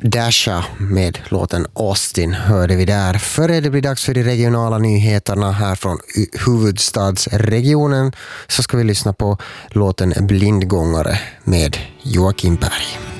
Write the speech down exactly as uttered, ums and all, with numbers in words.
Dasha med låten Austin hörde vi där. Före det blir dags för de regionala nyheterna här från huvudstadsregionen så ska vi lyssna på låten Blindgångare med Joakim Berg.